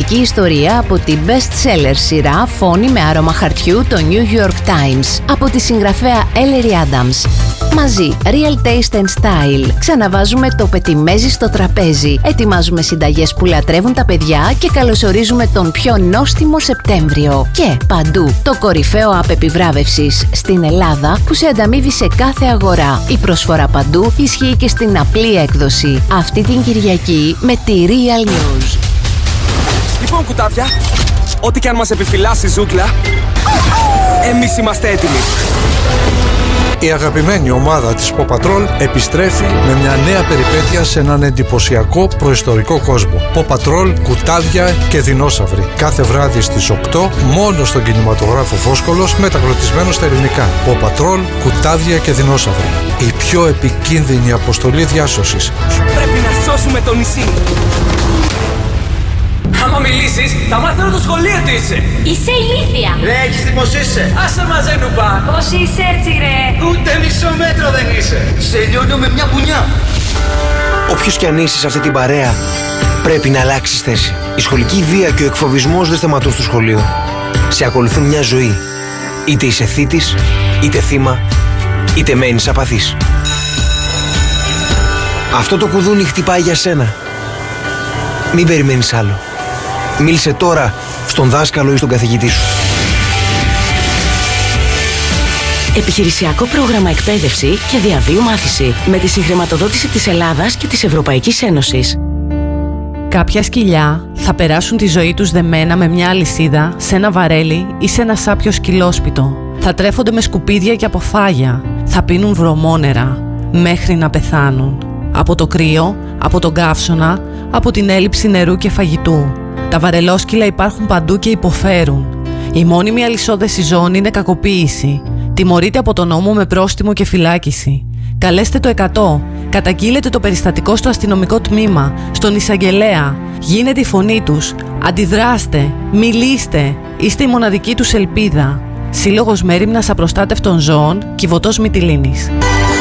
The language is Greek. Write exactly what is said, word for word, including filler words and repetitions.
πραγματική ιστορία από την best-seller σειρά «Φόνοι με άρωμα χαρτιού» το New York Times από τη συγγραφέα Ellery Adams. Μαζί, Real Taste and Style. Ξαναβάζουμε το πετιμέζι στο τραπέζι. Ετοιμάζουμε συνταγές που λατρεύουν τα παιδιά και καλωσορίζουμε τον πιο νόστιμο Σεπτέμβριο. Και παντού, το κορυφαίο app επιβράβευσης στην Ελλάδα που σε ανταμείβει σε κάθε αγορά. Η προσφορά παντού ισχύει και στην απλή έκδοση. Αυτή την Κυριακή με τη Real News. Λοιπόν, κουτάβια, ό,τι και αν μας επιφυλάσει η ζούγκλα, εμείς είμαστε έτοιμοι. Η αγαπημένη ομάδα της Paw Patrol επιστρέφει με μια νέα περιπέτεια σε έναν εντυπωσιακό προϊστορικό κόσμο. Paw Patrol, κουτάδια και δεινόσαυροι. Κάθε βράδυ στις οκτώ, μόνο στον κινηματογράφο Φόσκολος, μεταγλωτισμένο στα ελληνικά. Paw Patrol, κουτάδια και δεινόσαυροι. Η πιο επικίνδυνη αποστολή διάσωσης. Πρέπει να σώσουμε το νησί. Άμα μιλήσεις, θα μάθω το σχολείο τι είσαι. Είσαι ηλίθια. Ρε, έχεις τι πως είσαι. Άσε μαζέ νουπά. Πώς είσαι έτσι ρε. Ούτε μισό μέτρο δεν είσαι. Σε λιώνω με μια πουνιά. Όποιος κι αν είσαι σε αυτή την παρέα, πρέπει να αλλάξεις θέση. Η σχολική βία και ο εκφοβισμός δεν σταματούν στο σχολείο. Σε ακολουθούν μια ζωή. Είτε είσαι θήτης, είτε θύμα, είτε μένεις απαθής. Αυτό το κουδούνι χτυπάει για σένα. Μην περιμένεις άλλο. Μίλησε τώρα στον δάσκαλο ή στον καθηγητή σου. Επιχειρησιακό πρόγραμμα εκπαίδευση και διαβίου μάθηση με τη συγχρηματοδότηση της Ελλάδας και της Ευρωπαϊκής Ένωσης. Κάποια σκυλιά θα περάσουν τη ζωή τους δεμένα με μια αλυσίδα σε ένα βαρέλι ή σε ένα σάπιο σκυλόσπιτο. Θα τρέφονται με σκουπίδια και αποφάγια. Θα πίνουν βρωμόνερα μέχρι να πεθάνουν. Από το κρύο, από τον καύσωνα, από την έλλειψη νερού και φαγητού. Τα βαρελόσκυλα υπάρχουν παντού και υποφέρουν. Η μόνιμη αλυσόδεση ζώων είναι κακοποίηση. Τιμωρείται από τον νόμο με πρόστιμο και φυλάκιση. Καλέστε το εκατό. Καταγγείλετε το περιστατικό στο αστυνομικό τμήμα, στον εισαγγελέα. Γίνετε η φωνή τους. Αντιδράστε. Μιλήστε. Είστε η μοναδική τους ελπίδα. Σύλλογος Μέριμνας Απροστάτευτων Ζώων, Κιβωτός Μυτιλήνης.